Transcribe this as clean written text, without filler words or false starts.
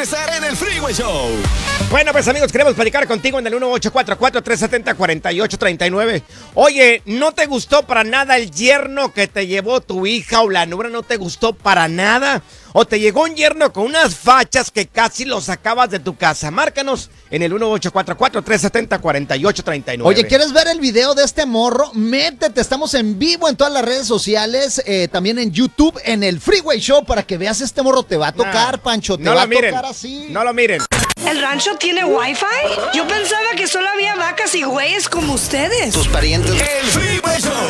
regresar en el Freeway Show. Bueno, pues amigos, queremos platicar contigo en el 1844-370-4839. Oye, ¿no te gustó para nada el yerno que te llevó tu hija o la nuera? ¿No te gustó para nada? ¿O te llegó un yerno con unas fachas que casi lo sacabas de tu casa? Márcanos en el 1844-370-4839. Oye, ¿quieres ver el video de este morro? Métete, estamos en vivo en todas las redes sociales, también en YouTube, en el Freeway Show, para que veas este morro. Te va a tocar, Pancho, te va a tocar así. No lo miren. ¿El rancho tiene wifi? Yo pensaba que solo había vacas y güeyes como ustedes. Tus parientes. El Freeway Show.